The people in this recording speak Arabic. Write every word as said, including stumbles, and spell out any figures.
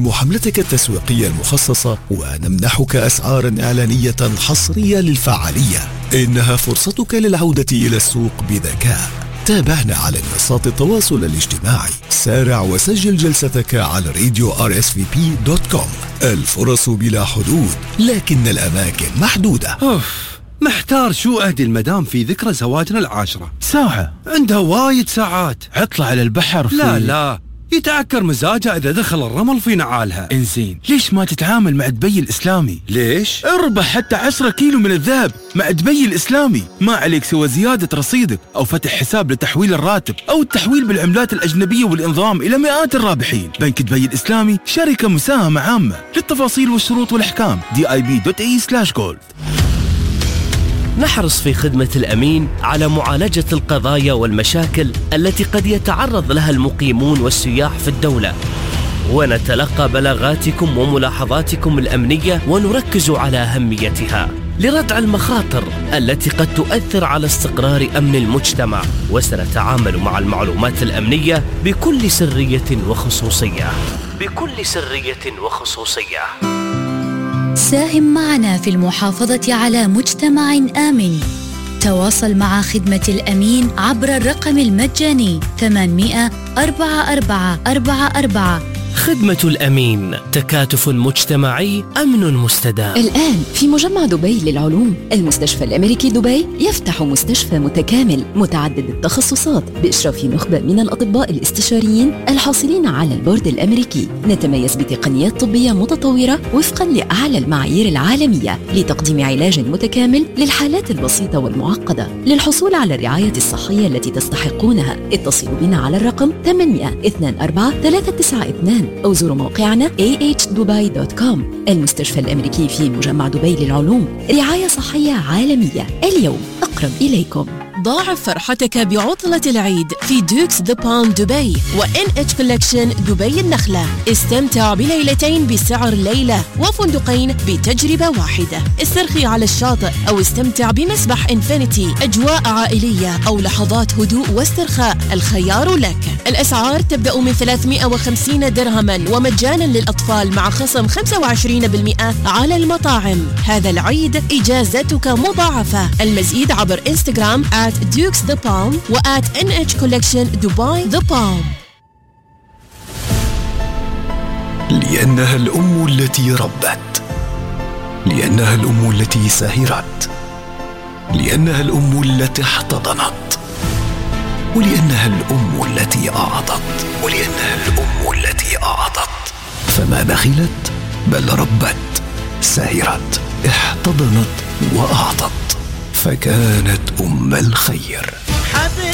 نقدم حملتك التسويقية المخصصة ونمنحك أسعارا إعلانية حصرية للفعالية. إنها فرصتك للعودة إلى السوق بذكاء. تابعنا على منصات التواصل الاجتماعي. سارع وسجل جلستك على راديو آر إس في بي دوت كوم. الفرص بلا حدود، لكن الأماكن محدودة. أوف، محتار شو أهدي المدام في ذكرى زواجنا العاشرة. ساعة؟ عندها وايد ساعات. عطلة على البحر في... لا لا، يتعكر مزاجها إذا دخل الرمل في نعالها. إنزين، ليش ما تتعامل مع دبي الإسلامي؟ ليش؟ اربح حتى عشرة كيلو من الذهب مع دبي الإسلامي. ما عليك سوى زيادة رصيدك أو فتح حساب لتحويل الراتب أو التحويل بالعملات الأجنبية والإنضمام إلى مئات الرابحين. بنك دبي الإسلامي شركة مساهمة عامة. للتفاصيل والشروط والأحكام دي آي بي دوت إي سلاش جولد. نحرص في خدمة الأمين على معالجة القضايا والمشاكل التي قد يتعرض لها المقيمون والسياح في الدولة، ونتلقى بلاغاتكم وملاحظاتكم الأمنية ونركز على أهميتها لردع المخاطر التي قد تؤثر على استقرار أمن المجتمع. وسنتعامل مع المعلومات الأمنية بكل سرية وخصوصية بكل سرية وخصوصية. ساهم معنا في المحافظة على مجتمع آمن. تواصل مع خدمة الأمين عبر الرقم المجاني ثمانمئة أربعة أربعة أربعة أربعة. خدمة الأمين، تكاتف مجتمعي، أمن مستدام. الآن في مجمع دبي للعلوم، المستشفى الأمريكي دبي يفتح مستشفى متكامل متعدد التخصصات بإشراف نخبة من الأطباء الاستشاريين الحاصلين على البورد الأمريكي. نتميز بتقنيات طبية متطورة وفقا لأعلى المعايير العالمية لتقديم علاج متكامل للحالات البسيطة والمعقدة. للحصول على الرعاية الصحية التي تستحقونها اتصلوا بنا على الرقم ثمانمئة اثنين أربعة ثلاثة تسعة اثنين أو زوروا موقعنا إيه إتش دبي دوت كوم. المستشفى الأمريكي في مجمع دبي للعلوم، رعاية صحية عالمية اليوم أقرب إليكم. ضاعف فرحتك بعطلة العيد في دوكس ذا بالم دبي وإن إتش كولكشن دبي النخلة. استمتع بليلتين بسعر ليلة وفندقين بتجربة واحدة. استرخي على الشاطئ أو استمتع بمسبح إنفينيتي، أجواء عائلية أو لحظات هدوء واسترخاء، الخيار لك. الأسعار تبدأ من ثلاثمئة وخمسين درهما ومجانا للأطفال مع خصم خمسة وعشرين بالمئة على المطاعم. هذا العيد إجازتك مضاعفة. المزيد عبر إنستغرام at Dukes the Palm و at إن إتش Collection Dubai the Palm. لأنها الأم التي ربت، لأنها الأم التي سهرت، لأنها الأم التي احتضنت، ولأنها الأم التي أعطت، ولأنها الأم التي أعطت. فما بخلت بل ربت، سهرت، احتضنت وأعطت، فكانت أم الخير.